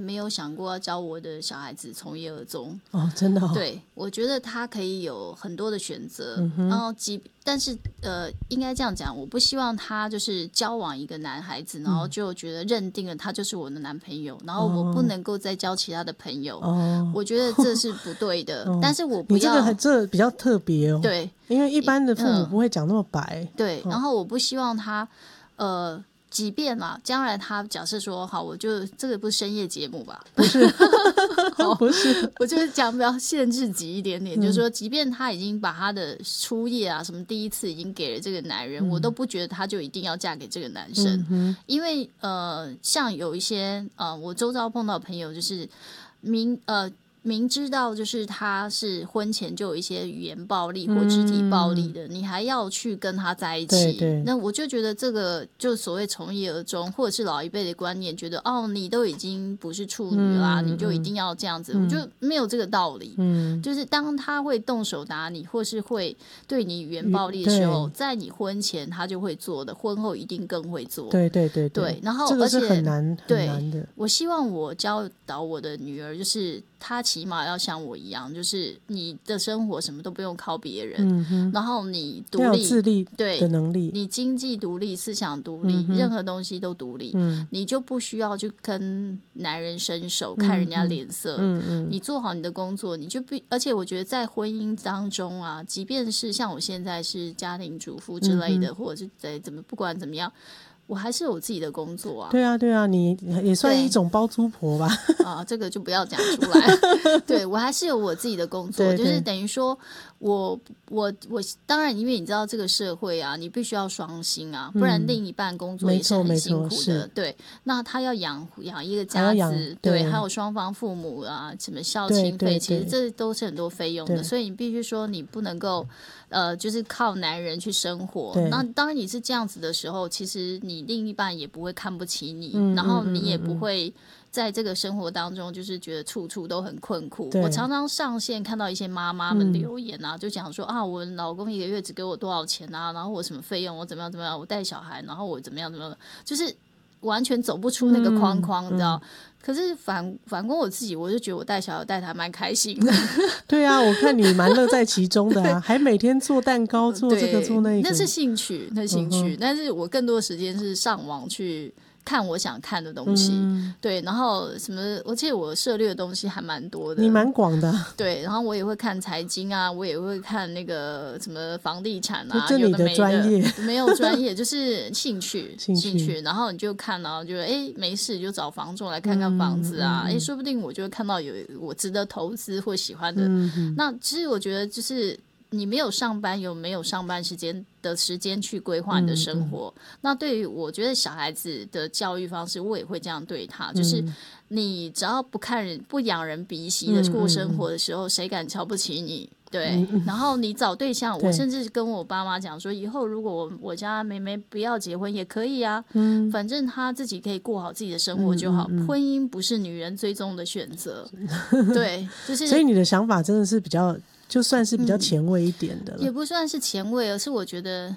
没有想过要教我的小孩子从一而终。 真的对，我觉得他可以有很多的选择，然后但是应该这样讲，我不希望他就是交往一个男孩子，然后就觉得认定了他就是我的男朋友，然后我不能够再交其他的朋友。我觉得这是不对的。但是我不要， 你这比较特别哦。 对， 因为一般的父母不会讲那么白。 对，然后我不希望他即便啦，将来他假设说好，我就这个不是深夜节目吧？ 不是，不是， 我就是讲比较限制级一点点，就是说，即便他已经把他的初夜啊，什么第一次已经给了这个男人，我都不觉得他就一定要嫁给这个男生，因为像有一些我周遭碰到的朋友，就是明知道就是他是婚前就有一些语言暴力或肢体暴力的，你还要去跟他在一起， 对， 那我就觉得这个就所谓从一而终，或者是老一辈的观念，觉得你都已经不是处女啦，你就一定要这样子，我就没有这个道理。就是当他会动手打你，或是会对你语言暴力的时候，在你婚前他就会做的，婚后一定更会做。对，然后这个是很难的。 我希望我教导我的女儿，就是她起码要像我一样，就是你的生活什么都不用靠别人，然后你独立， 要有自立的能力， 你经济独立，思想独立，任何东西都独立，你就不需要去跟男人伸手，看人家脸色，你做好你的工作，你就而且我觉得在婚姻当中啊，即便是像我现在是家庭主妇之类的，或者是在不管怎么样，我还是有自己的工作啊。 对啊，你也算一种包租婆吧。 这个就不要讲出来。对，我还是有我自己的工作，就是等于说我当然，因为你知道这个社会啊，你必须要双薪啊，不然另一半工作也是很辛苦的。对，那他要养一个家子，对，还有双方父母啊，什么孝亲费，其实这都是很多费用的，所以你必须说你不能够就是靠男人去生活。那当然你是这样子的时候，其实你另一半也不会看不起你，然后你也不会在这个生活当中就是觉得处处都很困苦。我常常上线看到一些妈妈们留言啊，就讲说我老公一个月只给我多少钱啊，然后我什么费用，我怎么样，我带小孩，然后我怎么样，就是完全走不出那个框框，你知道。可是反观我自己，我就觉得我带小孩带他蛮开心的。 对啊，我看你蛮乐在其中的啊，还每天做蛋糕，做这个做那个， 那是兴趣，但是我更多的时间是上网去看我想看的东西，对，然后什么，而且我涉猎的东西还蛮多的， 你蛮广的， 对，然后我也会看财经啊，我也会看那个什么房地产啊， 这你的专业没有专业，就是兴趣，然后你就看啊，就没事就找房仲来看看房子啊，说不定我就会看到有我值得投资或喜欢的，那其实我觉得就是你没有上班，有没有上班时间去规划你的生活，那对于我觉得小孩子的教育方式，我也会这样对他，就是你只要不仰人鼻息的过生活的时候，谁敢瞧不起你？对，然后你找对象，我甚至跟我爸妈讲说，以后如果我家妹妹不要结婚也可以啊，反正她自己可以过好自己的生活就好，婚姻不是女人最终的选择。对，就是所以你的想法真的是比较，就算是比较前卫一点的了， 也不算是前卫，而是我觉得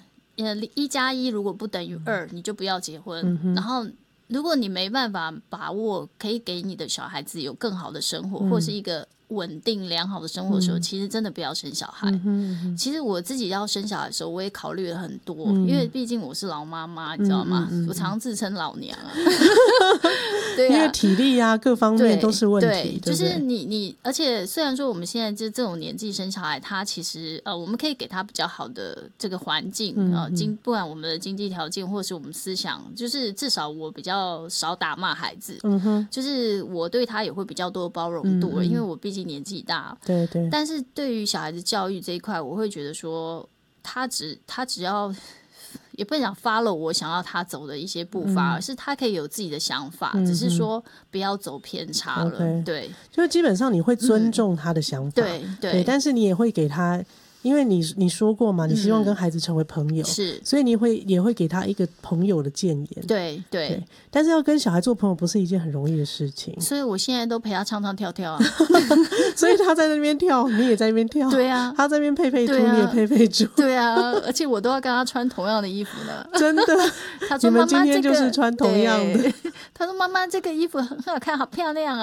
1+1如果不等于2，你就不要结婚，然后如果你没办法把握可以给你的小孩子有更好的生活，或是一个稳定良好的生活的时候，其实真的不要生小孩。其实我自己要生小孩的时候，我也考虑了很多，因为毕竟我是老妈妈，你知道吗？我常自称老娘啊。对啊， 因为体力啊各方面都是问题。 对，就是你，而且虽然说我们现在这种年纪生小孩，他其实我们可以给他比较好的这个环境不管我们的经济条件或是我们思想，就是至少我比较少打骂孩子，就是我对他也会比较多包容度，因为我毕竟年纪大。 对。 但是对于小孩子教育这一块，我会觉得说他只要也不能讲 follow 我想要他走的一些步伐，而是他可以有自己的想法，只是说不要走偏差了。对， 就基本上你会尊重他的想法，对，但是你也会给他，因为你说过嘛，你希望跟孩子成为朋友， 是， 所以你也会给他一个朋友的谏言， 对。 但是要跟小孩做朋友不是一件很容易的事情， 所以我现在都陪他唱唱跳跳啊。 所以他在那边跳，你也在那边跳， 对啊， 他在那边配猪，你也配猪， 对啊，而且我都要跟他穿同样的衣服呢。 真的， 他说妈妈你们今天就是穿同样的。 他说妈妈这个衣服很好看，好漂亮啊。